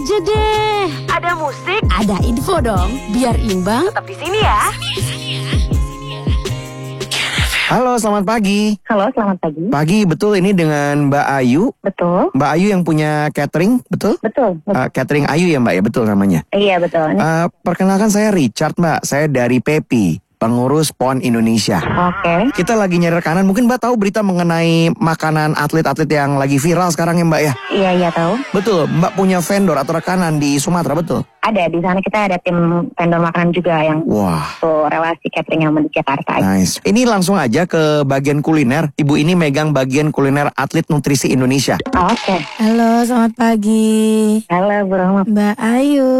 Jedeh. Ada musik, Ada info dong, biar imbang. tetap di sini ya. Halo, selamat pagi. Halo, selamat pagi. Pagi, betul ini dengan Mbak Ayu. Betul, Mbak Ayu yang punya catering, betul? betul. Catering Ayu ya Mbak ya, betul namanya. Iya, betul. Perkenalkan saya Richard Mbak, saya dari PEPI, pengurus PON Indonesia. Oke. Kita lagi nyari rekanan, mungkin Mbak tahu berita mengenai makanan atlet-atlet yang lagi viral sekarang ya Mbak ya? Iya, tahu. Betul, Mbak punya vendor atau rekanan di Sumatera, betul? Ada, di sana kita ada tim vendor makanan juga yang Wah, relasi catering yang di Jakarta. nice. Ini langsung aja ke bagian kuliner. Ibu ini megang bagian kuliner atlet nutrisi Indonesia. Oke. Halo, selamat pagi. Halo, Bu Rahma. Mbak Ayu,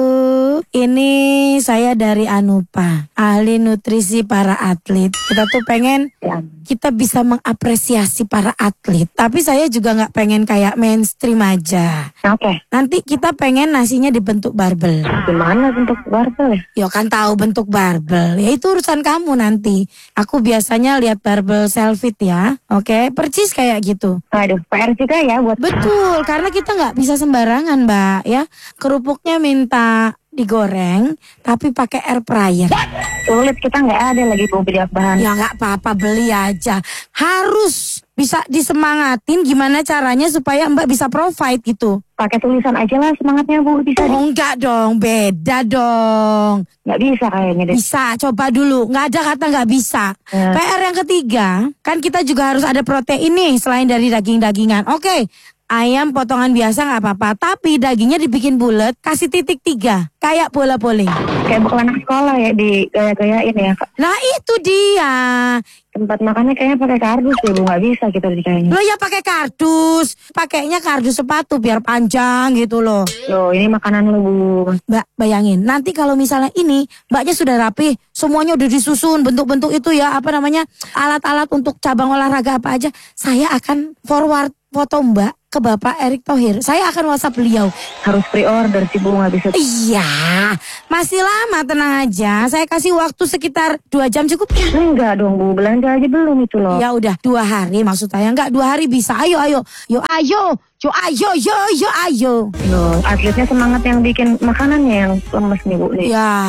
ini saya dari Anupa, ahli nutrisi para atlet. Kita tuh pengen Ya. kita bisa mengapresiasi para atlet, tapi saya juga nggak pengen kayak mainstream aja. Oke. Nanti kita pengen nasinya dibentuk barbel. Gimana bentuk barbel ya? Ya kan tahu bentuk barbel, ya itu urusan kamu nanti. Aku biasanya lihat barbel selfie ya, oke, percis kayak gitu. Aduh, PR juga ya buat... Betul, karena kita nggak bisa sembarangan Mbak ya. Kerupuknya minta digoreng, tapi pakai air fryer. Sulit, kita nggak ada lagi mau beli bahan. Ya nggak apa-apa, beli aja. Harus bisa disemangatin gimana caranya supaya Mbak bisa provide gitu. Pakai tulisan aja lah semangatnya, Bu. Bisa Oh enggak dong, beda dong. nggak bisa kayaknya deh. Bisa, coba dulu. Nggak ada kata nggak bisa. Ya. PR yang ketiga, kan kita juga harus ada protein nih selain dari daging-dagingan. Oke, ayam potongan biasa nggak apa-apa, tapi dagingnya dibikin bulat, kasih titik 3, kayak bola bowling. Kayak bukan anak sekolah ya, di gaya-gayain ya. Nah itu dia. Tempat makannya kayaknya pakai kardus ya, Bu. Nggak bisa kita di kayaknya. Lo ya pakai kardus, pakainya kardus sepatu biar panjang gitu loh. Loh, ini makanan lu, Bu. Mbak bayangin, nanti kalau misalnya ini mbaknya sudah rapi, semuanya udah disusun bentuk-bentuk itu ya, apa namanya, alat-alat untuk cabang olahraga apa aja, saya akan forward foto mbak ke Bapak Erick Thohir. Saya akan WhatsApp beliau. Harus pre-order sih, Bu. Nggak bisa. Iya, masih lama, tenang aja. Saya kasih waktu sekitar 2 jam cukup. Enggak dong, Bu. Belanja aja belum itu loh. Ya udah 2 hari maksud saya, enggak 2 hari bisa. Ayo, ayo, yo, ayo, yo, ayo, yo, yo, ayo. Loh, atletnya semangat yang bikin makanannya yang lemes nih, Bu. Ya,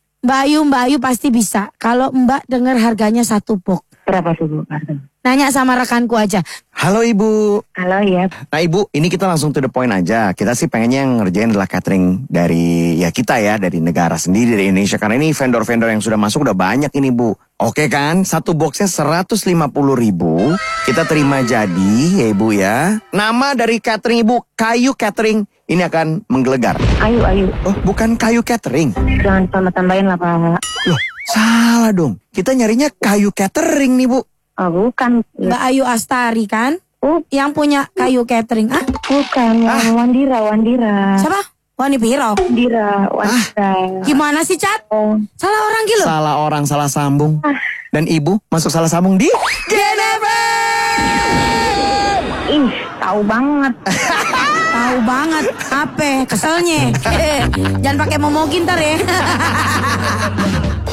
Mbak Ayu pasti bisa. Kalau Mbak dengar harganya 1 box. Berapa tuh, Bu? Nanya sama rekanku aja. Halo Ibu. Halo, ya. Nah Ibu, ini kita langsung to the point aja. Kita sih pengennya yang ngerjain adalah catering dari ya kita ya, dari negara sendiri, dari Indonesia. Karena ini vendor-vendor yang sudah masuk udah banyak ini Bu. Oke kan, 1 boxnya 150.000. Kita terima jadi ya Ibu ya. Nama dari catering Ibu, Kayu Catering. Ini akan menggelegar. Ayo. Oh bukan Kayu Catering. Jangan tambah-tambahin lah, Pak. Loh salah dong. Kita nyarinya Kayu Catering nih Bu. Oh, bukan. Mbak Ayu Astari kan? Yang punya Kayu Catering. Ah, Bukan. Yang Wandira. siapa? Wani Piro. Wandira. Gimana sih, Cat? Oh. Salah orang gitu. Salah orang, salah sambung. Dan Ibu masuk salah sambung di Genever. Ih, tahu banget. Tahu banget. Apa? Keselnya. Jangan pakai momogin ntar ya.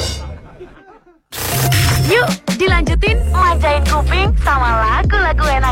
Yuk, dilanjutin manjain kuping sama lagu-lagu enak.